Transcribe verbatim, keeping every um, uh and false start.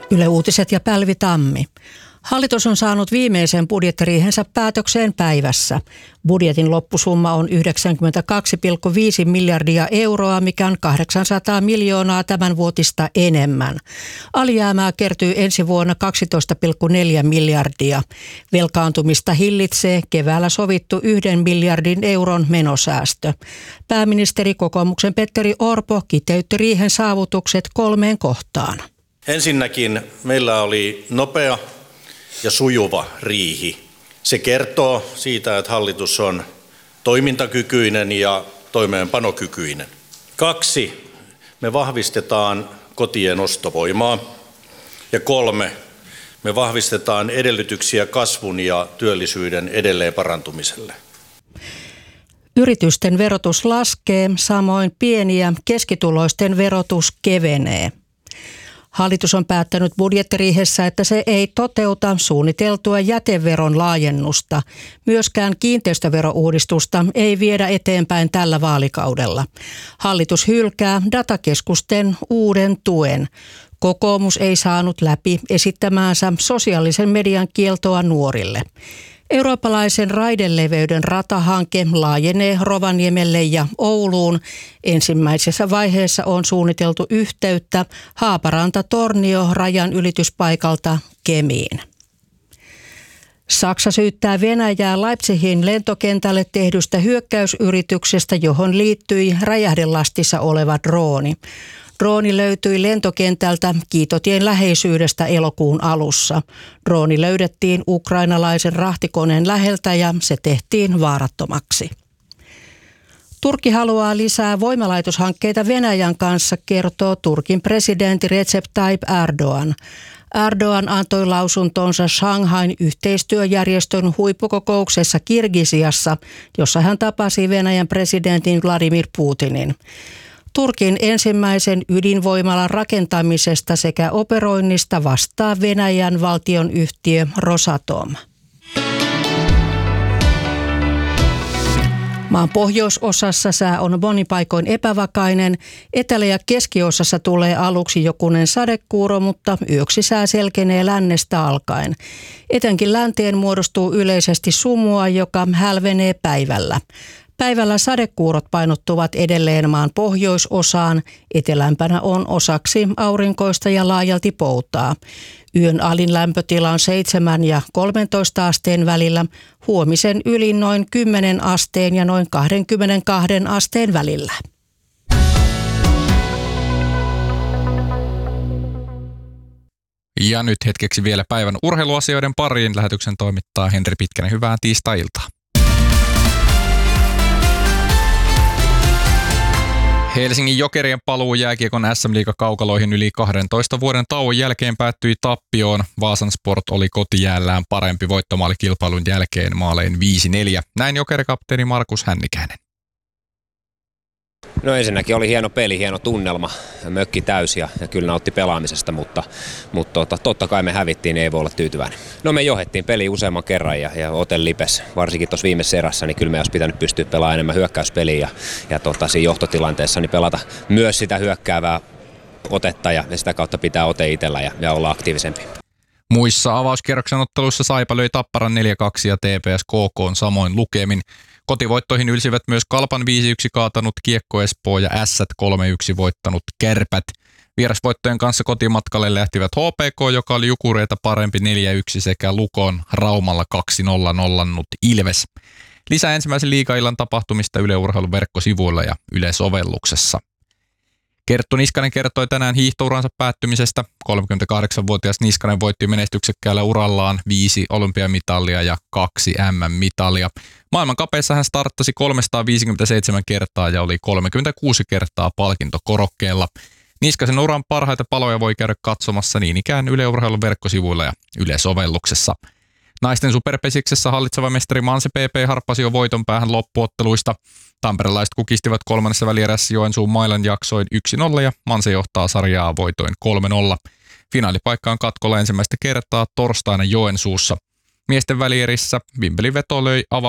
Yle Uutiset ja Pälvi Tammi. Hallitus on saanut viimeisen budjettiriihensä päätökseen päivässä. Budjetin loppusumma on yhdeksänkymmentäkaksi pilkku viisi miljardia euroa, mikä on kahdeksansataa miljoonaa tämän vuotista enemmän. Alijäämää kertyy ensi vuonna kaksitoista pilkku neljä miljardia. Velkaantumista hillitsee keväällä sovittu yhden miljardin euron menosäästö. Pääministeri kokoomuksen Petteri Orpo kiteytti riihen saavutukset kolmeen kohtaan. Ensinnäkin meillä oli nopea ja sujuva riihi. Se kertoo siitä, että hallitus on toimintakykyinen ja toimeenpanokykyinen. Kaksi, me vahvistetaan kotien ostovoimaa. Ja kolme, me vahvistetaan edellytyksiä kasvun ja työllisyyden edelleen parantumiselle. Yritysten verotus laskee, samoin pieni- ja keskituloisten verotus kevenee. Hallitus on päättänyt budjettiriihessä, että se ei toteuta suunniteltua jäteveron laajennusta. Myöskään kiinteistöverouudistusta ei viedä eteenpäin tällä vaalikaudella. Hallitus hylkää datakeskusten uuden tuen. Kokoomus ei saanut läpi esittämäänsä sosiaalisen median kieltoa nuorille. Eurooppalaisen raideleveyden ratahanke laajenee Rovaniemelle ja Ouluun. Ensimmäisessä vaiheessa on suunniteltu yhteyttä Haaparanta-Tornio rajan ylityspaikalta Kemiin. Saksa syyttää Venäjää Leipzigin lentokentälle tehdystä hyökkäysyrityksestä, johon liittyi räjähdelastissa oleva drooni. Drooni löytyi lentokentältä Kiitotien läheisyydestä elokuun alussa. Drooni löydettiin ukrainalaisen rahtikoneen läheltä ja se tehtiin vaarattomaksi. Turkki haluaa lisää voimalaitoshankkeita Venäjän kanssa, kertoo Turkin presidentti Recep Tayyip Erdoğan. Erdoğan antoi lausuntonsa Shanghain yhteistyöjärjestön huippukokouksessa Kirgisiassa, jossa hän tapasi Venäjän presidentin Vladimir Putinin. Turkin ensimmäisen ydinvoimalan rakentamisesta sekä operoinnista vastaa Venäjän valtionyhtiö Rosatom. Maan pohjoisosassa sää on monin paikoin epävakainen. Etelä- ja keskiosassa tulee aluksi jokunen sadekuuro, mutta yöksi sää selkenee lännestä alkaen. Etenkin länteen muodostuu yleisesti sumua, joka hälvenee päivällä. Päivällä sadekuurot painottuvat edelleen maan pohjoisosaan. Etelämpänä on osaksi aurinkoista ja laajalti poutaa. Yön alin lämpötila on seitsemän ja kolmentoista asteen välillä. Huomisen yli noin kymmenen asteen ja noin kaksikymmentäkaksi asteen välillä. Ja nyt hetkeksi vielä päivän urheiluasioiden pariin. Lähetyksen toimittaa Henri Pitkänen. Hyvää tiistai-iltaa. Helsingin Jokerien paluu jääkiekon äs äm-liigakaukaloihin yli kahdentoista vuoden tauon jälkeen päättyi tappioon. Vaasan Sport oli kotijäällään parempi voittomaalikilpailun jälkeen maalein viisi neljä. Näin Jokerikapteeni Markus Hännikäinen. No ensinnäkin oli hieno peli, hieno tunnelma, mökki täysi ja, ja kyllä nautti pelaamisesta, mutta, mutta tota, totta kai me hävittiin, niin ei voi olla tyytyväinen. No me johdettiin peli useamman kerran ja, ja ote lipes, varsinkin tuossa viimeisessä erässä, niin kyllä me olisi pitänyt pystyä pelaamaan enemmän hyökkäyspeliä ja, ja tota, siinä johtotilanteessa niin pelata myös sitä hyökkäävää otetta ja, ja sitä kautta pitää ote itsellä ja, ja olla aktiivisempi. Muissa avauskierroksen otteluissa Saipa löi Tapparan neljä kaksi ja T P S K K:n samoin lukemin. Kotivoittoihin ylsivät myös Kalpan viisi yksi kaatanut Kiekko Espoo ja Ässät kolme yksi voittanut Kärpät. Vierasvoittojen kanssa kotimatkalle lähtivät H P K, joka oli Jukureita parempi neljä yksi sekä Lukon Raumalla kaksi nolla nollannut Ilves. Lisää ensimmäisen liigaillan tapahtumista Yle Urheilun verkkosivuilla ja Yle sovelluksessa. Kerttu Niskanen kertoi tänään hiihtouransa päättymisestä. kolmekymmentäkahdeksanvuotias Niskanen voitti menestyksekkäällä urallaan viisi olympiamitalia ja kaksi äm äm-mitalia. Maailmankapeissa hän starttasi kolmesataaviisikymmentäseitsemän kertaa ja oli kolmekymmentäkuusi kertaa palkintokorokkeella. Niskasen uran parhaita paloja voi käydä katsomassa niin ikään Yle Urheilun verkkosivuilla ja Yle sovelluksessa. Naisten superpesiksessä hallitseva mestari Manse P P harppasi jo voiton päähän loppuotteluista. Tamperelaiset kukistivat kolmannessa välierässä Joensuun Mailan jaksoin yksi nolla ja Manse johtaa sarjaa voitoin kolme nolla. Finaalipaikka on katkolla ensimmäistä kertaa torstaina Joensuussa. Miesten välierissä Vimpelin veto löi ava